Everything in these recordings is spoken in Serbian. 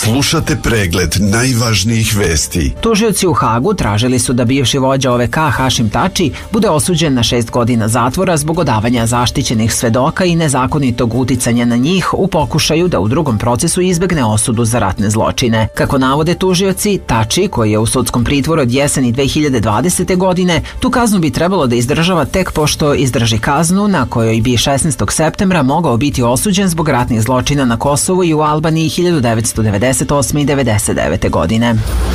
Slušate pregled najvažnijih vesti. Tužioci u Hagu tražili su da bivši vođa OVK Hašim Tači bude osuđen na 6 godina zatvora zbog odavanja zaštićenih svedoka i nezakonitog uticanja na njih u pokušaju da u drugom procesu izbegne osudu za ratne zločine. Kako navode tužioci, Tači, koji je u sudskom pritvoru od jeseni 2020. godine, tu kaznu bi trebalo da izdržava tek pošto izdrži kaznu na kojoj bi 16. septembra mogao biti osuđen zbog ratnih zločina na Kosovu i u Albaniji 1998. i 1999. godine.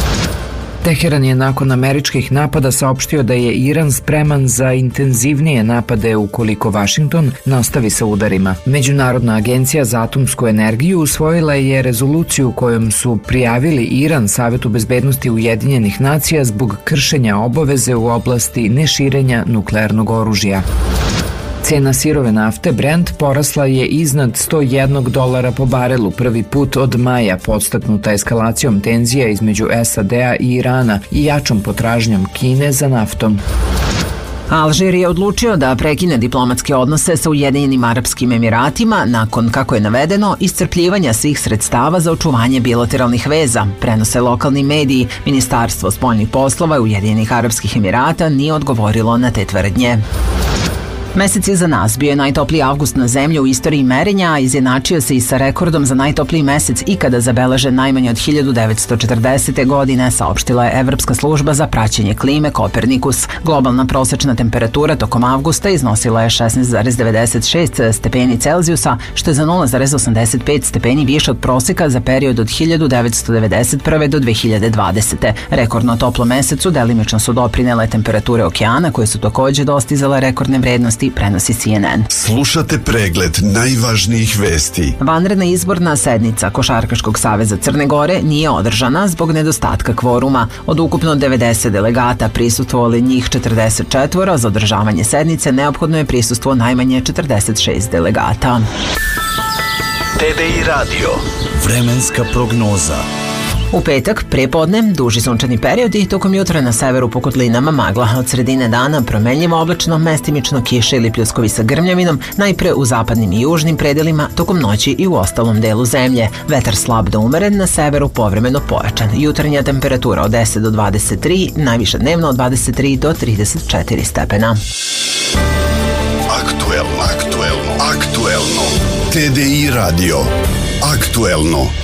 Teheran je nakon američkih napada saopštio da je Iran spreman za intenzivnije napade ukoliko Vašington nastavi sa udarima. Međunarodna agencija za atomsku energiju usvojila je rezoluciju kojom su prijavili Iran Savetu bezbednosti Ujedinjenih nacija zbog kršenja obaveze u oblasti neširenja nuklearnog oružja. Cena sirove nafte Brent porasla je iznad $101 po barelu prvi put od maja, podstaknuta eskalacijom tenzija između SAD-a i Irana i jačom potražnjom Kine za naftom. Alžir je odlučio da prekine diplomatske odnose sa Ujedinjenim Arapskim Emiratima nakon, kako je navedeno, iscrpljivanja svih sredstava za očuvanje bilateralnih veza, prenose lokalni mediji. Ministarstvo spoljnih poslova Ujedinjenih Arapskih Emirata nije odgovorilo na te tvrdnje. Mesec iza nas bio je najtopliji avgust na zemlji u istoriji merenja, a izjednačio se i sa rekordom za najtopliji mesec ikada zabeležen najmanje od 1940. godine, saopštila je Evropska služba za praćenje klime Kopernikus. Globalna prosečna temperatura tokom avgusta iznosila je 16,96 stepeni Celzijusa, što je za 0,85 stepeni više od proseka za period od 1991. do 2020. Rekordno toplo mesecu delimično su doprinele temperature okeana, koje su takođe dostizale rekordne vrednosti, prenosi CNN. Slušate pregled najvažnijih vesti. Vanredna izborna sednica Košarkaškog saveza Crne Gore nije održana zbog nedostatka kvoruma. Od ukupno 90 delegata prisustvovali njih 44, za održavanje sednice neophodno je prisustvo najmanje 46 delegata. TDI radio. Vremenska prognoza. U petak, prepodne, duži sunčani period i tokom jutra na severu po kotlinama magla. Od sredine dana promenljivo oblačno, mestimično kiše ili pljuskovi sa grmljavinom, najpre u zapadnim i južnim predelima, tokom noći i u ostalom delu zemlje. Vetar slab do umeren, na severu povremeno pojačan. Jutarnja temperatura od 10 do 23, najviše dnevno od 23 do 34 stepena. Aktuelno. TDI radio. Aktuelno.